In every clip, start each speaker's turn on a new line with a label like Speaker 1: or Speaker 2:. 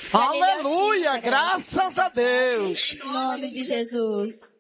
Speaker 1: Aleluia, graças a Deus.
Speaker 2: Em nome de Jesus.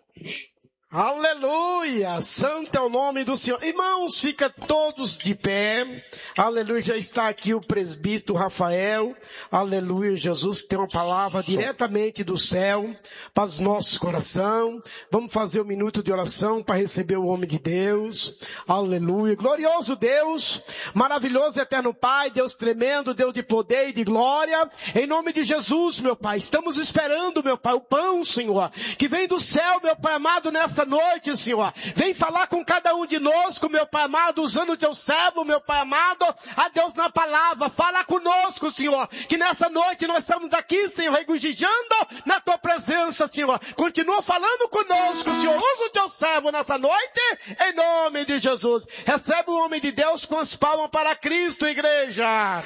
Speaker 1: Aleluia, santo é o nome do Senhor. Irmãos, fica todos de pé. Aleluia, já está aqui o presbítero Rafael. Aleluia, Jesus tem uma palavra diretamente do céu para os nossos corações. Vamos fazer um minuto de oração para receber o homem de Deus. Aleluia, glorioso Deus, maravilhoso eterno Pai, Deus tremendo, Deus de poder e de glória. Em nome de Jesus, meu Pai, estamos esperando, meu Pai, o pão, Senhor, que vem do céu, meu Pai amado, nessa noite, Senhor. Vem falar com cada um de nós, meu Pai amado, usando o teu servo, meu Pai amado, a Deus na palavra. Fala conosco, Senhor, que nessa noite nós estamos aqui, Senhor, regozijando na tua presença, Senhor. Continua falando conosco, Senhor. Usa o teu servo nessa noite, em nome de Jesus. Recebe o homem de Deus com as palmas para Cristo, igreja.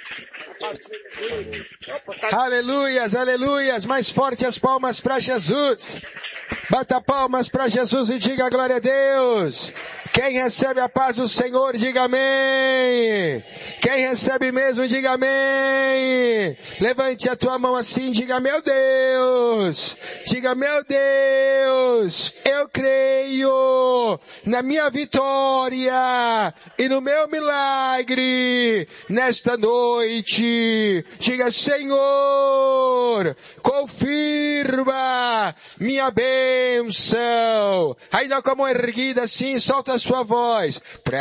Speaker 3: Aleluias, aleluias, mais forte as palmas para Jesus. Bata palmas para Jesus e diga glória a Deus. Quem recebe a paz do Senhor, diga amém. Quem recebe mesmo, diga amém. Levante a tua mão assim, diga meu Deus. Diga meu Deus, eu creio na minha vitória e no meu milagre nesta noite. Diga Senhor, confirma minha bênção. Ainda com a mão erguida assim, solta a sua voz.